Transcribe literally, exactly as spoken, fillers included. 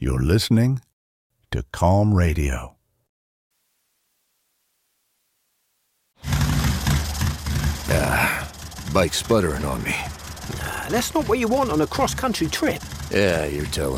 You're listening to Calm Radio. Ah, bike's sputtering on me. Nah, that's not what you want on a cross-country trip. Yeah, you're telling.